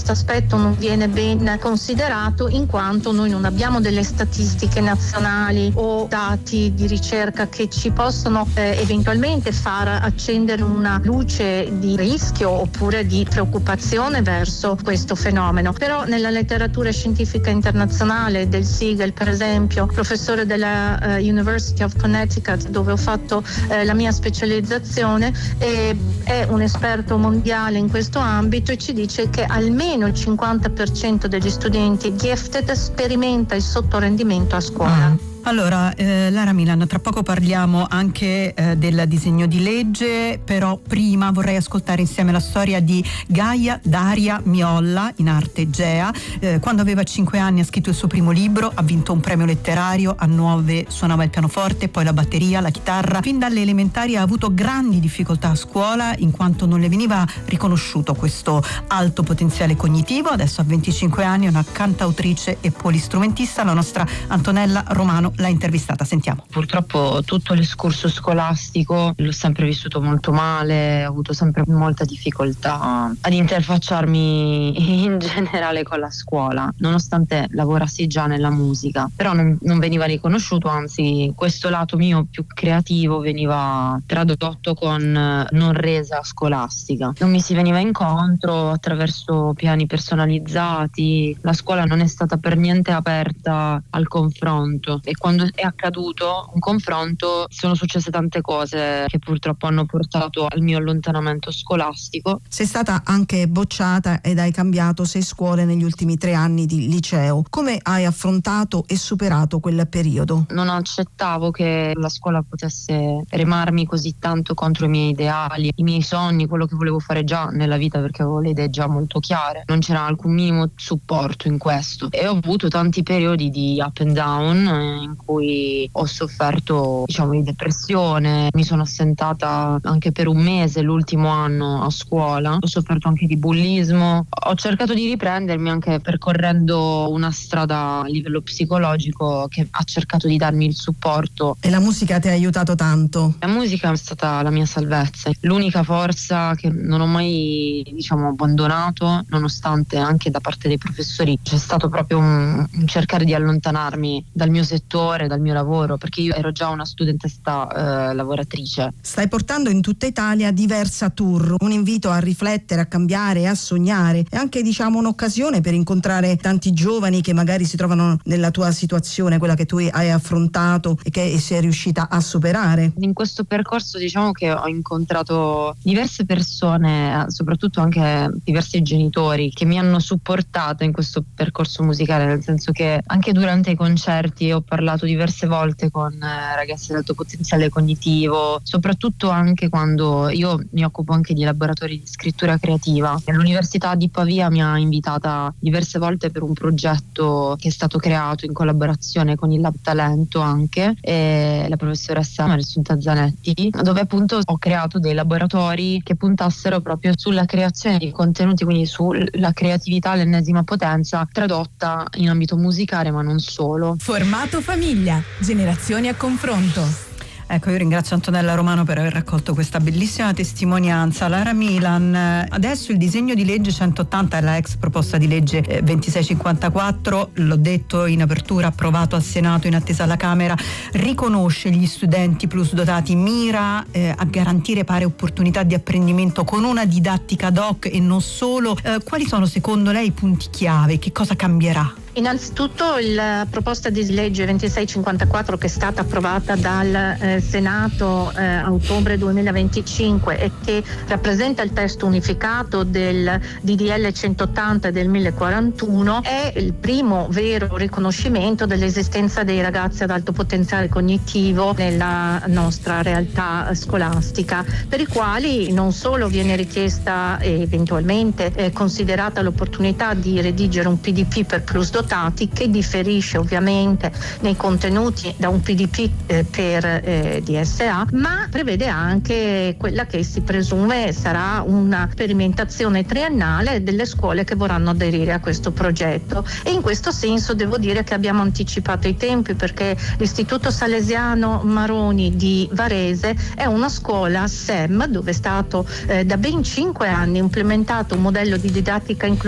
questo aspetto non viene ben considerato, in quanto noi non abbiamo delle statistiche nazionali o dati di ricerca che ci possono eventualmente far accendere una luce di rischio oppure di preoccupazione verso questo fenomeno. Però nella letteratura scientifica internazionale del Siegel, per esempio, professore della University of Connecticut, dove ho fatto la mia specializzazione, è un esperto mondiale in questo ambito e ci dice che almeno il 50% degli studenti gifted sperimenta il sottorendimento a scuola. Allora, Lara Milan, tra poco parliamo anche del disegno di legge, però prima vorrei ascoltare insieme la storia di Gaia Daria Miolla, in arte Gea. Quando aveva 5 anni ha scritto il suo primo libro, ha vinto un premio letterario, a 9 suonava il pianoforte, poi la batteria, la chitarra. Fin dalle elementari ha avuto grandi difficoltà a scuola in quanto non le veniva riconosciuto questo alto potenziale cognitivo. Adesso a 25 anni è una cantautrice e polistrumentista. La nostra Antonella Romano l'ha intervistata, sentiamo. Purtroppo tutto l'escurso scolastico l'ho sempre vissuto molto male, ho avuto sempre molta difficoltà ad interfacciarmi in generale con la scuola, nonostante lavorassi già nella musica, però non veniva riconosciuto, anzi questo lato mio più creativo veniva tradotto con non resa scolastica. Non mi si veniva incontro attraverso piani personalizzati, la scuola non è stata per niente aperta al confronto e quando è accaduto un confronto sono successe tante cose che purtroppo hanno portato al mio allontanamento scolastico. Sei stata anche bocciata ed hai cambiato 6 scuole negli ultimi 3 anni di liceo. Come hai affrontato e superato quel periodo? Non accettavo che la scuola potesse remarmi così tanto contro i miei ideali, i miei sogni, quello che volevo fare già nella vita, perché avevo le idee già molto chiare. Non c'era alcun minimo supporto in questo e ho avuto tanti periodi di up and down in cui ho sofferto, di depressione, mi sono assentata anche per un mese l'ultimo anno a scuola, ho sofferto anche di bullismo, ho cercato di riprendermi anche percorrendo una strada a livello psicologico che ha cercato di darmi il supporto. E la musica ti ha aiutato tanto? La musica è stata la mia salvezza, l'unica forza che non ho mai abbandonato, nonostante anche da parte dei professori c'è stato proprio un cercare di allontanarmi dal mio settore, dal mio lavoro, perché io ero già una studentessa lavoratrice. Stai portando in tutta Italia diversa tour, un invito a riflettere, a cambiare, a sognare e anche un'occasione per incontrare tanti giovani che magari si trovano nella tua situazione, quella che tu hai affrontato e che sei riuscita a superare. In questo percorso che ho incontrato diverse persone, soprattutto anche diversi genitori che mi hanno supportato in questo percorso musicale, nel senso che anche durante i concerti ho parlato diverse volte con ragazzi ad alto potenziale cognitivo, soprattutto anche quando io mi occupo anche di laboratori di scrittura creativa. L'Università di Pavia mi ha invitata diverse volte per un progetto che è stato creato in collaborazione con il Lab Talento anche e la professoressa Mariassunta Zanetti, dove appunto ho creato dei laboratori che puntassero proprio sulla creazione di contenuti, quindi sulla creatività all'ennesima potenza tradotta in ambito musicale ma non solo. Formato famiglia, generazioni a confronto. Ecco, io ringrazio Antonella Romano per aver raccolto questa bellissima testimonianza. Lara Milan, adesso il disegno di legge 180 è la ex proposta di legge 2654, l'ho detto in apertura, approvato al Senato in attesa alla Camera, riconosce gli studenti plus dotati, mira a garantire pari opportunità di apprendimento con una didattica ad hoc e non solo. Quali sono secondo lei i punti chiave? Che cosa cambierà? Innanzitutto la proposta di legge 2654 che è stata approvata dal Senato a ottobre 2025 e che rappresenta il testo unificato del DDL 180 del 1041 è il primo vero riconoscimento dell'esistenza dei ragazzi ad alto potenziale cognitivo nella nostra realtà scolastica, per i quali non solo viene richiesta e eventualmente considerata l'opportunità di redigere un PDP per plus dotati, che differisce ovviamente nei contenuti da un PDP per DSA, ma prevede anche quella che si presume sarà una sperimentazione triennale delle scuole che vorranno aderire a questo progetto. E in questo senso devo dire che abbiamo anticipato i tempi, perché l'Istituto Salesiano Maroni di Varese è una scuola SEM dove è stato da ben 5 anni implementato un modello di didattica inclusiva